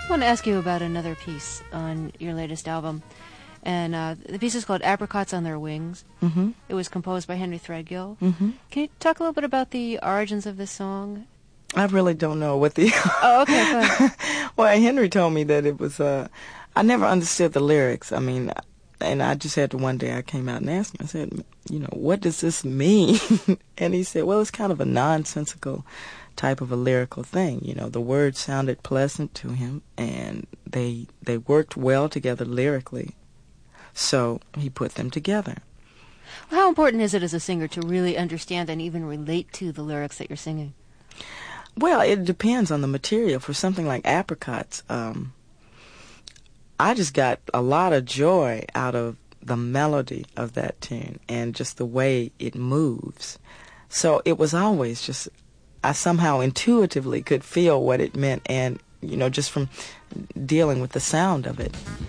I want to ask you about another piece on your latest album. And the piece is called Apricots on Their Wings. Mm-hmm. It was composed by Henry Threadgill. Mm-hmm. Can you talk a little bit about the origins of this song? I really don't know what the... Oh, okay, go ahead. Well, Henry told me that it was... I never understood the lyrics. I mean, and I just had to one day I came out and asked him, I said, what does this mean? And he said, well, it's kind of a nonsensical type of a lyrical thing. The words sounded pleasant to him, and they worked well together lyrically. So he put them together. Well, how important is it as a singer to really understand and even relate to the lyrics that you're singing? Well, it depends on the material. For something like Apricots, I just got a lot of joy out of the melody of that tune and just the way it moves. So it was always just, I somehow intuitively could feel what it meant, and, just from dealing with the sound of it.